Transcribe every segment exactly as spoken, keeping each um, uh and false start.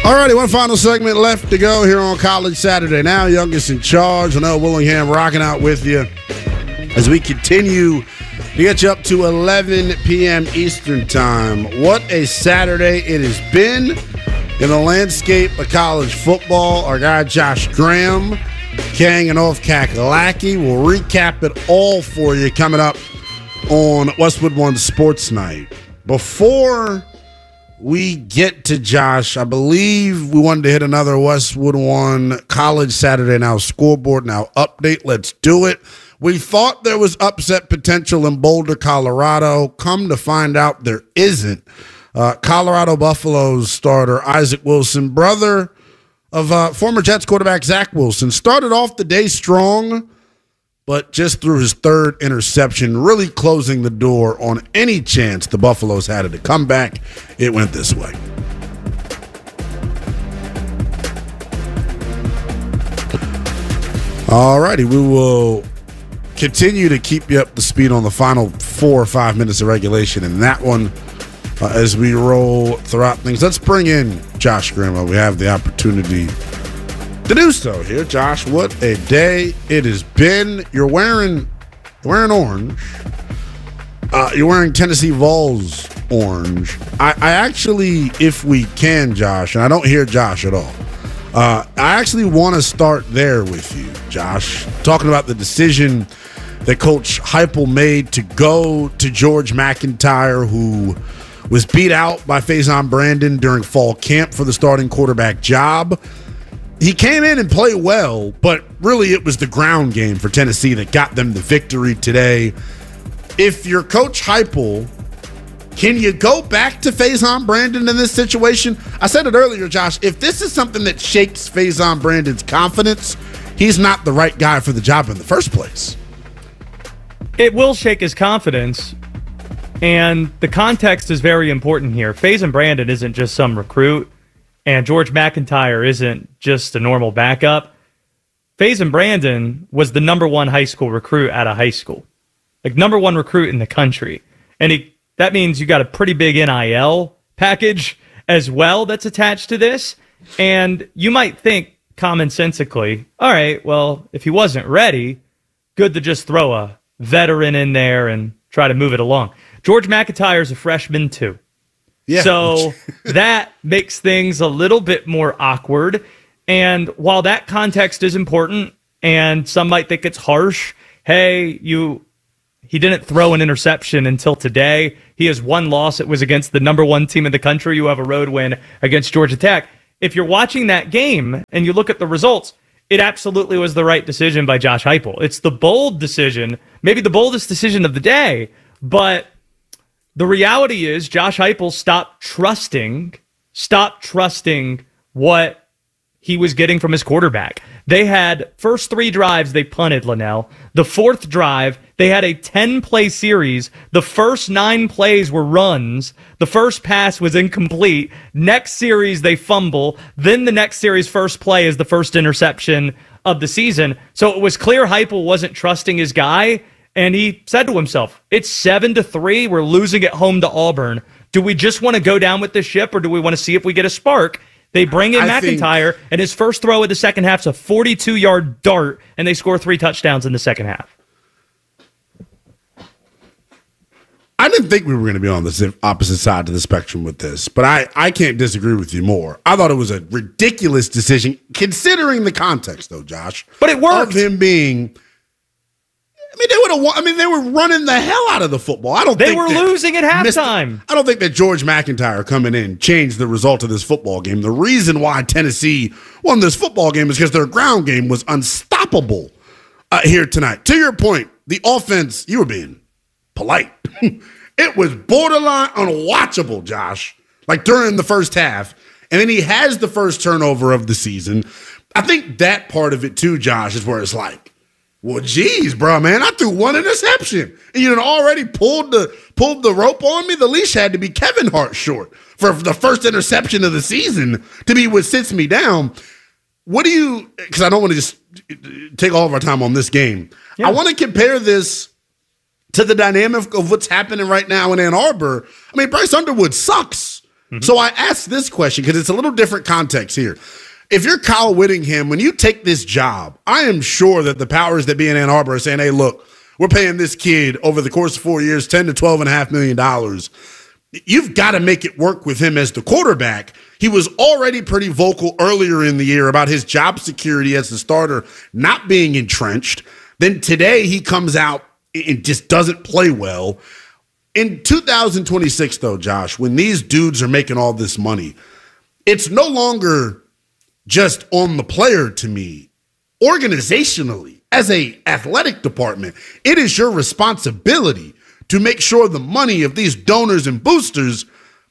All righty, one final segment left to go here on College Saturday Now. Youngest in charge, Linnell Willingham rocking out with you as we continue to get you up to eleven p.m. Eastern Time. What a Saturday it has been in the landscape of college football. Our guy Josh Graham, Kang and off Kakalaki, will recap it all for you coming up on Westwood One Sports Night. Before we get to Josh, I believe we wanted to hit another Westwood One College Saturday Now scoreboard now update. Let's do it. We thought there was upset potential in Boulder, Colorado. Come to find out there isn't. Uh, Colorado Buffaloes starter Isaac Wilson, brother of uh, former Jets quarterback Zach Wilson, started off the day strong, but just threw his third interception, really closing the door on any chance the Buffaloes had it to come back. It went this way. All righty, we will continue to keep you up to speed on the final four or five minutes of regulation in that one uh, as we roll throughout things. Let's bring in Josh Graham. We have the opportunity to do so here. Josh, what a day it has been. You're wearing you're wearing orange. Uh, you're wearing Tennessee Vols orange. I, I actually, if we can, Josh, and I don't hear Josh at all, uh, I actually want to start there with you, Josh, talking about the decision that Coach Heupel made to go to George McIntyre, who was beat out by Faison Brandon during fall camp for the starting quarterback job. He came in and played well, but really it was the ground game for Tennessee that got them the victory today. If you're Coach Heupel, can you go back to Faison Brandon in this situation? I said it earlier, Josh. If this is something that shakes Faison Brandon's confidence, he's not the right guy for the job in the first place. It will shake his confidence, and the context is very important here. Faison Brandon isn't just some recruit, and George McIntyre isn't just a normal backup. Faison Brandon was the number one high school recruit at a high school. Like, number one recruit in the country. And he, that means you got a pretty big N I L package as well that's attached to this. And you might think commonsensically, all right, well, if he wasn't ready, good to just throw a veteran in there and try to move it along. George McIntyre is a freshman too. Yeah. So that makes things a little bit more awkward. And while that context is important, and some might think it's harsh, hey, you he didn't throw an interception until today. He has one loss. It was against the number one team in the country. You have a road win against Georgia Tech. If you're watching that game and you look at the results, it absolutely was the right decision by Josh Heupel. It's the bold decision, maybe the boldest decision of the day, but the reality is Josh Heupel stopped trusting, stopped trusting what he was getting from his quarterback. They had first three drives, they punted, Linnell. The fourth drive, they had a ten-play series. The first nine plays were runs. The first pass was incomplete. Next series, they fumble. Then the next series' first play is the first interception of the season. So it was clear Heupel wasn't trusting his guy, and he said to himself, it's seven to three. We're losing at home to Auburn. Do we just want to go down with the ship, or do we want to see if we get a spark? They bring in I McIntyre, think, and his first throw of the second half is a forty-two-yard dart, and they score three touchdowns in the second half. I didn't think we were going to be on the opposite side of the spectrum with this, but I, I can't disagree with you more. I thought it was a ridiculous decision, considering the context, though, Josh. But it worked. Of him being... I mean, they would have. I mean, they were running the hell out of the football. I don't. They think were losing at halftime. Missed, I don't think that George McIntyre coming in changed the result of this football game. The reason why Tennessee won this football game is because their ground game was unstoppable uh, here tonight. To your point, the offense. You were being polite. It was borderline unwatchable, Josh. Like during the first half, and then he has the first turnover of the season. I think that part of it too, Josh, is where it's like. Well, geez, bro, man, I threw one interception. And you had already pulled the pulled the rope on me. The leash had to be Kevin Hart short for the first interception of the season to be what sits me down. What do you – because I don't want to just take all of our time on this game. Yeah. I want to compare this to the dynamic of what's happening right now in Ann Arbor. I mean, Bryce Underwood sucks. Mm-hmm. So I asked this question because it's a little different context here. If you're Kyle Whittingham, when you take this job, I am sure that the powers that be in Ann Arbor are saying, hey, look, we're paying this kid over the course of four years, ten to twelve and a half million dollars. You've got to make it work with him as the quarterback. He was already pretty vocal earlier in the year about his job security as the starter not being entrenched. Then today he comes out and just doesn't play well. In two thousand twenty-six, though, Josh, when these dudes are making all this money, it's no longer just on the player to me. Organizationally, as a athletic department, it is your responsibility to make sure the money of these donors and boosters,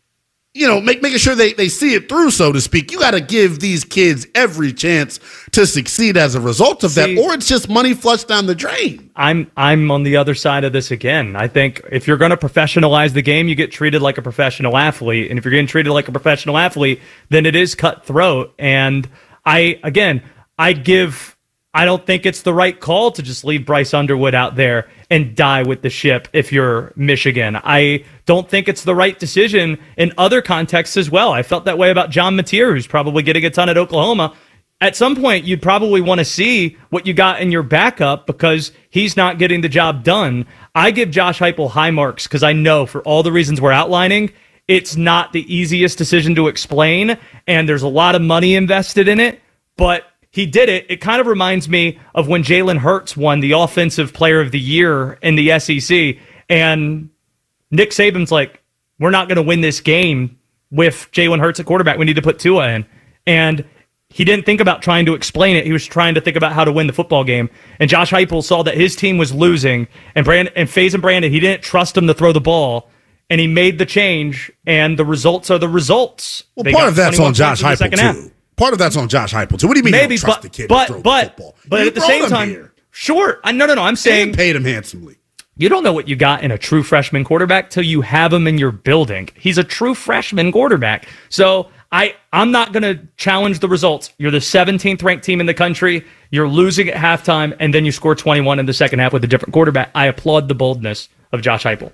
you know, make, making sure they, they see it through, so to speak. You got to give these kids every chance to succeed as a result of see, that, or it's just money flushed down the drain. I'm I'm on the other side of this again. I think if you're going to professionalize the game, you get treated like a professional athlete. And if you're getting treated like a professional athlete, then it is cutthroat. And I, again, I'd give... I don't think it's the right call to just leave Bryce Underwood out there and die with the ship if you're Michigan. I don't think it's the right decision in other contexts as well. I felt that way about John Mateer, who's probably getting a ton at Oklahoma. At some point, you'd probably want to see what you got in your backup because he's not getting the job done. I give Josh Heupel high marks because I know for all the reasons we're outlining, it's not the easiest decision to explain, and there's a lot of money invested in it, but he did it. It kind of reminds me of when Jalen Hurts won the Offensive Player of the Year in the S E C, and Nick Saban's like, we're not going to win this game with Jalen Hurts at quarterback. We need to put Tua in. And he didn't think about trying to explain it. He was trying to think about how to win the football game. And Josh Heupel saw that his team was losing, and Brand and FaZe and Brandon, he didn't trust him to throw the ball, and he made the change, and the results are the results. Well, they part of that's on Josh Heupel, too. Half. Part of that's on Josh Heupel, too. What do you mean Maybe, you don't trust but, the kid but, to throw but, the football? But you at the same time, here. Sure. I, no, no, no. I'm saying... And paid him handsomely. You don't know what you got in a true freshman quarterback till you have him in your building. He's a true freshman quarterback. So I, I'm not going to challenge the results. You're the seventeenth ranked team in the country. You're losing at halftime, and then you score twenty-one in the second half with a different quarterback. I applaud the boldness of Josh Heupel.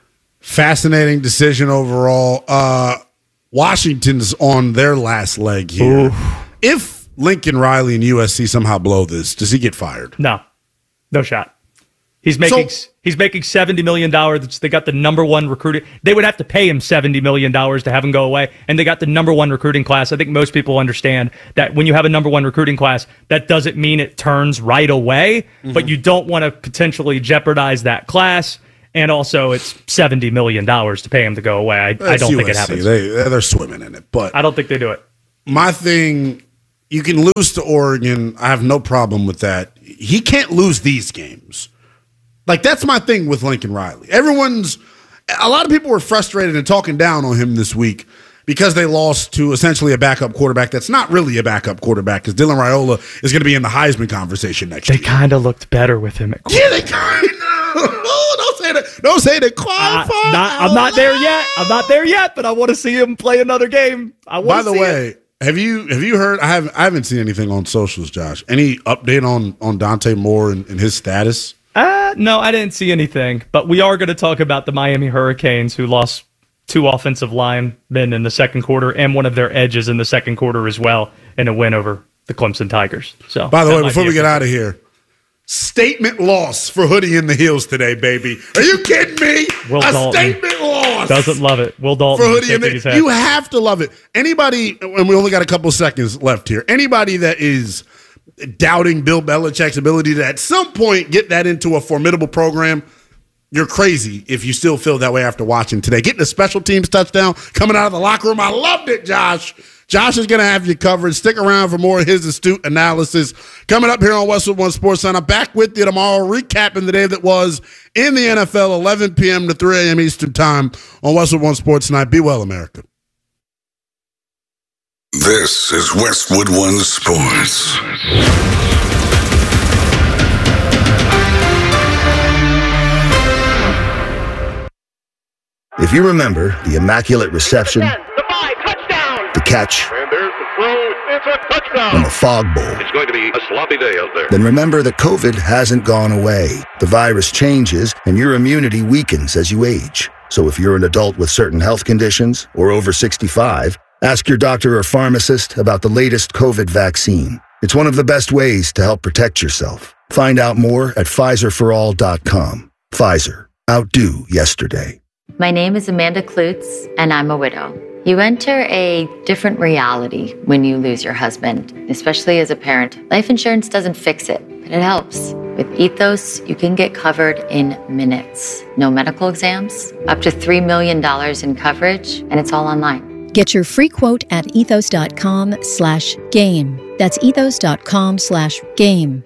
Fascinating decision overall. Uh, Washington's on their last leg here. Oof. If Lincoln Riley and U S C somehow blow this, does he get fired? No. No shot. He's making so, he's making seventy million dollars. They got the number one recruiting. They would have to pay him seventy million dollars to have him go away, and they got the number one recruiting class. I think most people understand that when you have a number one recruiting class, that doesn't mean it turns right away, mm-hmm. but you don't want to potentially jeopardize that class. And also, it's seventy million dollars to pay him to go away. I, I don't U S C. Think it happens. They, they're swimming in it. But I don't think they do it. My thing, you can lose to Oregon. I have no problem with that. He can't lose these games. Like, that's my thing with Lincoln Riley. Everyone's, a lot of people were frustrated and talking down on him this week because they lost to essentially a backup quarterback that's not really a backup quarterback because Dylan Raiola is going to be in the Heisman conversation next they year. They kind of looked better with him at quarterback. Yeah, they kind of. Oh, don't say that. Don't say that. Quiet, uh, not, I'm not there yet. I'm not there yet, but I want to see him play another game. I want By the see way, it. have you have you heard? I haven't I haven't seen anything on socials, Josh. Any update on on Dante Moore and, and his status? Uh, no, I didn't see anything. But we are going to talk about the Miami Hurricanes, who lost two offensive linemen in the second quarter and one of their edges in the second quarter as well in a win over the Clemson Tigers. So, by the way, before we get out of here, statement loss for Hoodie in the Heels today, baby. Are you kidding me? Will a Dalton statement loss. Doesn't love it. Will Dalton for Hoodie in the Heels. You have to love it. Anybody, and we only got a couple seconds left here, anybody that is doubting Bill Belichick's ability to at some point get that into a formidable program, you're crazy if you still feel that way after watching today. Getting a special teams touchdown coming out of the locker room. I loved it, Josh. Josh is going to have you covered. Stick around for more of his astute analysis. Coming up here on Westwood One Sports Center. Back with you tomorrow, recapping the day that was in the N F L, eleven p.m. to three a.m. Eastern Time on Westwood One Sports Tonight. Be well, America. This is Westwood One Sports. If you remember the Immaculate Reception, the catch, and there's the throw. It's a touchdown. and the Fog Bowl, It's going to be a sloppy day out there. then remember that COVID hasn't gone away. The virus changes, and your immunity weakens as you age. So if you're an adult with certain health conditions or over sixty-five, ask your doctor or pharmacist about the latest COVID vaccine. It's one of the best ways to help protect yourself. Find out more at Pfizer for all dot com. Pfizer. Outdo yesterday. My name is Amanda Klutz, and I'm a widow. You enter a different reality when you lose your husband, especially as a parent. Life insurance doesn't fix it, but it helps. With Ethos, you can get covered in minutes. No medical exams, up to three million dollars in coverage, and it's all online. Get your free quote at ethos.com slash game. That's ethos.com slash game.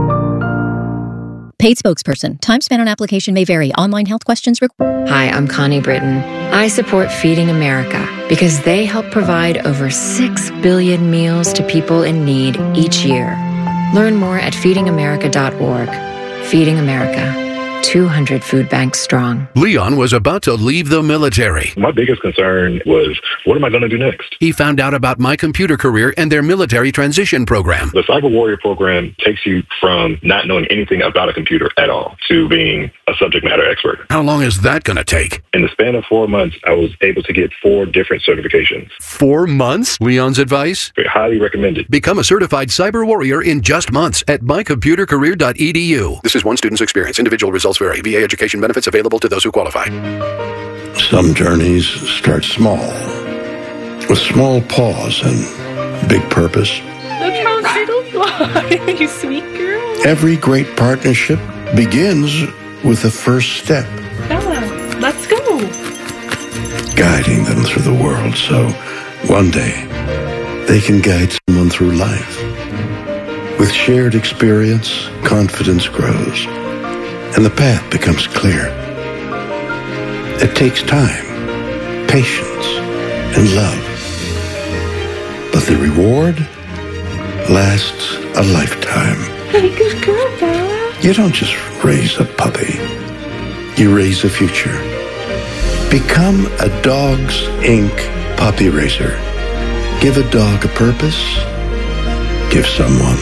Paid spokesperson. Time spent on application may vary. Online health questions required. Hi, I'm Connie Britton. I support Feeding America because they help provide over six billion meals to people in need each year. Learn more at feeding america dot org. Feeding America. two hundred food banks strong. Leon was about to leave the military. My biggest concern was, what am I going to do next? He found out about My Computer Career and their military transition program. The Cyber Warrior program takes you from not knowing anything about a computer at all to being a subject matter expert. How long is that going to take? In the span of four months, I was able to get four different certifications. Four months? Leon's advice? Very highly recommended. Become a certified cyber warrior in just months at my computer career dot e d u. This is one student's experience. Individual results vary. V A education benefits available to those who qualify. Some journeys start small, with small pause and big purpose. Look how little fly, you sweet girl. Every great partnership begins with the first step. Bella, let's go. Guiding them through the world so one day they can guide someone through life. With shared experience, confidence grows, and the path becomes clear. It takes time, patience, and love. But the reward lasts a lifetime. Hey, good girl, Bella. You don't just raise a puppy. You raise a future. Become a Dogs Incorporated puppy raiser. Give a dog a purpose. Give someone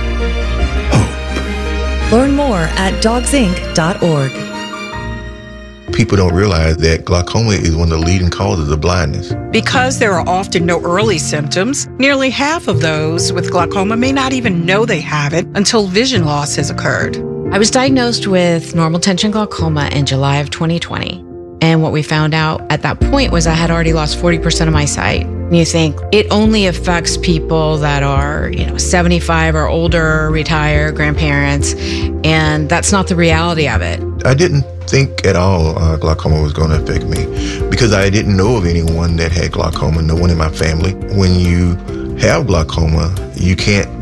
hope. Learn more at dogs inc dot org. People don't realize that glaucoma is one of the leading causes of blindness. Because there are often no early symptoms, nearly half of those with glaucoma may not even know they have it until vision loss has occurred. I was diagnosed with normal tension glaucoma in July of twenty twenty. And what we found out at that point was I had already lost forty percent of my sight. And you think it only affects people that are, you know, seventy-five or older, retired, grandparents, and that's not the reality of it. I didn't think at all uh, glaucoma was going to affect me because I didn't know of anyone that had glaucoma, no one in my family. When you have glaucoma, you can't